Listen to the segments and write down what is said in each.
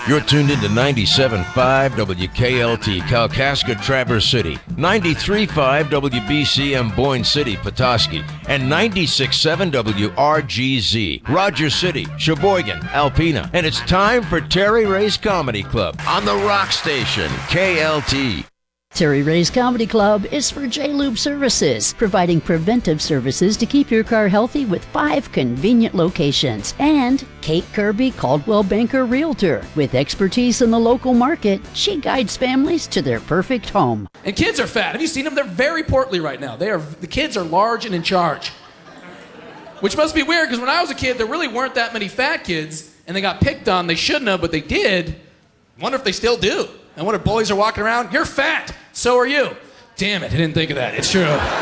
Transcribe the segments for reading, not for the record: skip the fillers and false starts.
You're tuned into 97.5 WKLT, Kalkaska, Traverse City, 93.5 WBCM, Boyne City, Petoskey, and 96.7 WRGZ, Rogers City, Sheboygan, Alpena. And it's time for Terry Ray's Comedy Club on the Rock Station, KLT. Terry Ray's Comedy Club is for J-Lube Services, providing preventive services to keep your car healthy with 5 convenient locations. And Kate Kirby, Caldwell Banker Realtor. With expertise in the local market, she guides families to their perfect home. And kids are fat. Have you seen them? They're very portly right now. The kids are large and in charge. Which must be weird, because when I was a kid, there really weren't that many fat kids, and they got picked on. They shouldn't have, but they did. Wonder if they still do. And what if bullies are walking around? You're fat. So are you. Damn it, I didn't think of that. It's true.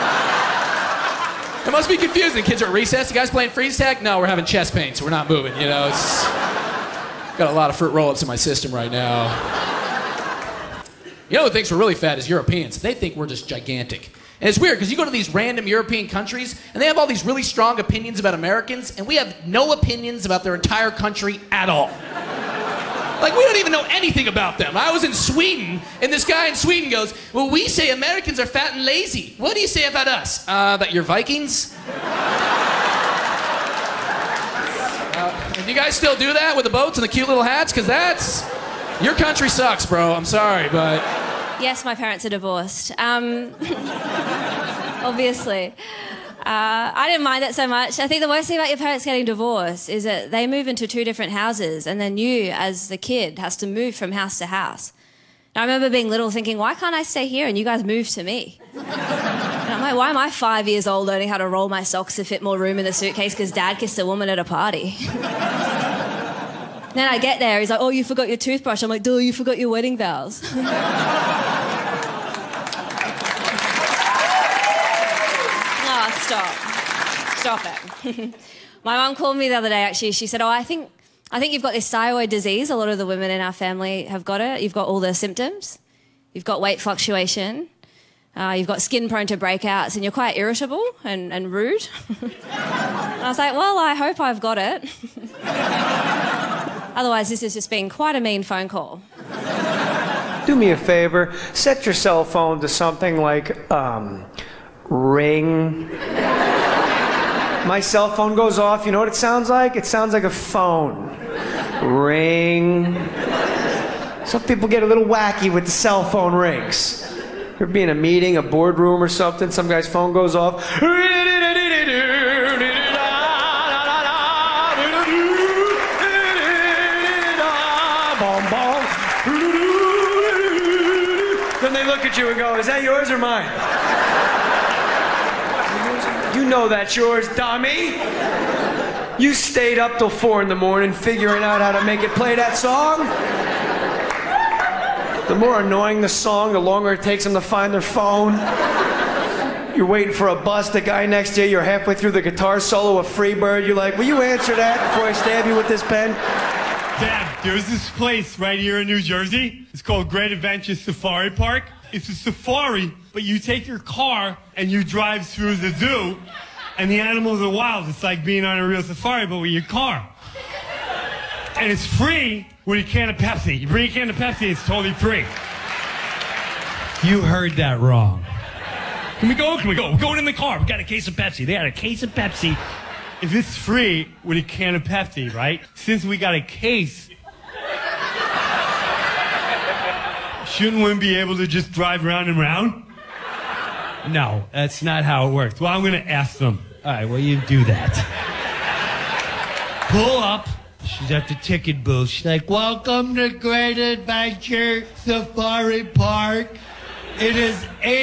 It must be confusing. Kids are at recess. You guys playing freeze tag? No, we're having chest pain, so we're not moving. You know, it's got a lot of fruit roll-ups in my system right now. You know who thinks we're really fat is Europeans. They think we're just gigantic. And it's weird, because you go to these random European countries, and they have all these really strong opinions about Americans, and we have no opinions about their entire country at all. Like, we don't even know anything about them. I was in Sweden, and this guy in Sweden goes, well, we say Americans are fat and lazy. What do you say about us? That you're Vikings? And you guys still do that with the boats and the cute little hats? Because your country sucks, bro. I'm sorry, but... Yes, my parents are divorced. Obviously. I didn't mind it so much. I think the worst thing about your parents getting divorced is that they move into 2 different houses, and then you, as the kid, has to move from house to house. And I remember being little thinking, why can't I stay here and you guys move to me? And I'm like, why am I 5 years old learning how to roll my socks to fit more room in the suitcase because Dad kissed a woman at a party? Then I get there, he's like, oh, you forgot your toothbrush. I'm like, duh, you forgot your wedding vows. Stop it. My mum called me the other day, actually. She said, I think you've got this thyroid disease. A lot of the women in our family have got it. You've got all the symptoms. You've got weight fluctuation. You've got skin prone to breakouts, and you're quite irritable and rude. And I was like, well, I hope I've got it. Otherwise, this has just been quite a mean phone call. Do me a favor. Set your cell phone to something like, ring. My cell phone goes off, you know what it sounds like? It sounds like a phone. Ring. Some people get a little wacky with the cell phone rings. You'll be in a meeting, a boardroom or something, some guy's phone goes off. Then they look at you and go, is that yours or mine? You know that's yours, dummy. You stayed up till 4 in the morning figuring out how to make it play that song. The more annoying the song, the longer it takes them to find their phone. You're waiting for a bus, the guy next to you, you're halfway through the guitar solo of Freebird. You're like, will you answer that before I stab you with this pen? Dad, there's this place right here in New Jersey. It's called Great Adventure Safari Park. It's a safari, but you take your car and you drive through the zoo, and the animals are wild. It's like being on a real safari, but with your car. And it's free with a can of Pepsi. You bring a can of Pepsi, it's totally free. You heard that wrong. Can we go? Can we go? We're going in the car. We got a case of Pepsi. They got a case of Pepsi. If it's free with a can of Pepsi, right? Since we got a case, shouldn't one be able to just drive round and round? No, that's not how it works. Well, I'm going to ask them. All right, well, you do that. Pull up. She's at the ticket booth. She's like, welcome to Great Adventure Safari Park. It is